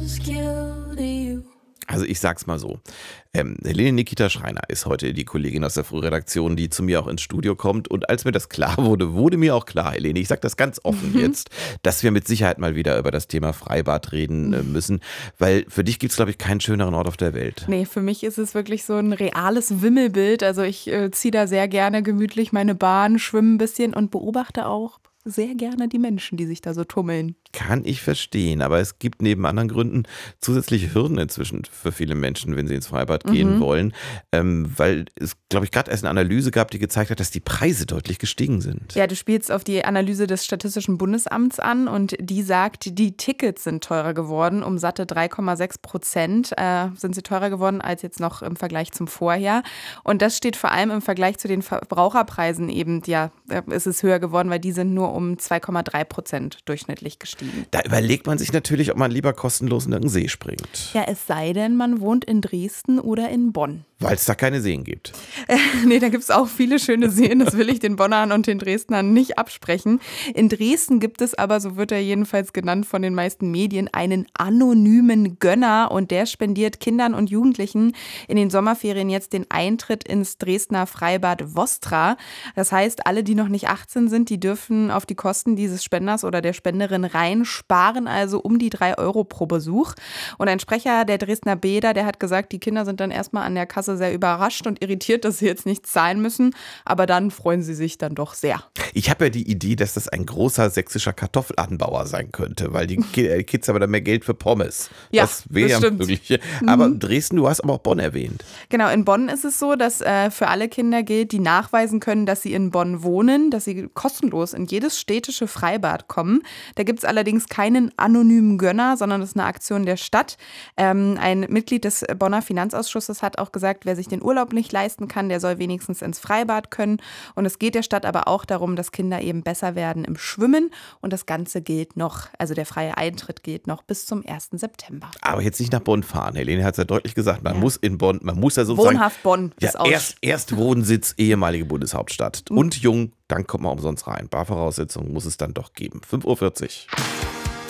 Also ich sag's mal so, Helene Nikita Schreiner ist heute die Kollegin aus der Frühredaktion, die zu mir auch ins Studio kommt. Und als mir das klar wurde, wurde mir auch klar, Helene, ich sag das ganz offen jetzt, dass wir mit Sicherheit mal wieder über das Thema Freibad reden müssen. Weil für dich gibt's, glaube ich, keinen schöneren Ort auf der Welt. Nee, für mich ist es wirklich so ein reales Wimmelbild. Also ich ziehe da sehr gerne gemütlich meine Bahn, schwimme ein bisschen und beobachte auch sehr gerne die Menschen, die sich da so tummeln. Kann ich verstehen, aber es gibt neben anderen Gründen zusätzliche Hürden inzwischen für viele Menschen, wenn sie ins Freibad gehen wollen, weil es, glaube ich, gerade erst eine Analyse gab, die gezeigt hat, dass die Preise deutlich gestiegen sind. Ja, du spielst auf die Analyse des Statistischen Bundesamts an und die sagt, die Tickets sind teurer geworden. Um satte 3,6% sind sie teurer geworden als jetzt noch im Vergleich zum Vorjahr. Und das steht vor allem im Vergleich zu den Verbraucherpreisen eben, ja, ist es höher geworden, weil die sind nur um 2,3% durchschnittlich gestiegen. Da überlegt man sich natürlich, ob man lieber kostenlos in irgendeinen See springt. Ja, es sei denn, man wohnt in Dresden oder in Bonn. Weil es da keine Seen gibt. Nee, da gibt es auch viele schöne Seen. Das will ich den Bonnern und den Dresdnern nicht absprechen. In Dresden gibt es aber, so wird er jedenfalls genannt von den meisten Medien, einen anonymen Gönner. Und der spendiert Kindern und Jugendlichen in den Sommerferien jetzt den Eintritt ins Dresdner Freibad Vostra. Das heißt, alle, die noch nicht 18 sind, die dürfen auf die Kosten dieses Spenders oder der Spenderin rein, sparen also um die 3 Euro pro Besuch. Und ein Sprecher der Dresdner Bäder, der hat gesagt, die Kinder sind dann erstmal an der Kasse sehr überrascht und irritiert, dass sie jetzt nichts zahlen müssen, aber dann freuen sie sich dann doch sehr. Ich habe ja die Idee, dass das ein großer sächsischer Kartoffelanbauer sein könnte, weil die Kids haben dann mehr Geld für Pommes. Ja, das wäre ja möglich. Aber Dresden, du hast aber auch Bonn erwähnt. Genau, in Bonn ist es so, dass für alle Kinder gilt, die nachweisen können, dass sie in Bonn wohnen, dass sie kostenlos in jedes städtische Freibad kommen. Da gibt es allerdings keinen anonymen Gönner, sondern das ist eine Aktion der Stadt. Ein Mitglied des Bonner Finanzausschusses hat auch gesagt, wer sich den Urlaub nicht leisten kann, der soll wenigstens ins Freibad können. Und es geht der Stadt aber auch darum, dass Kinder eben besser werden im Schwimmen. Und das Ganze gilt noch, also der freie Eintritt gilt noch bis zum 1. September. Aber jetzt nicht nach Bonn fahren. Helene hat es ja deutlich gesagt, man muss in Bonn, man muss ja sozusagen... Wohnhaft Bonn. Ja, erst Wohnsitz, ehemalige Bundeshauptstadt. Und jung, dann kommt man umsonst rein. Barvoraussetzungen muss es dann doch geben. 5:40 Uhr.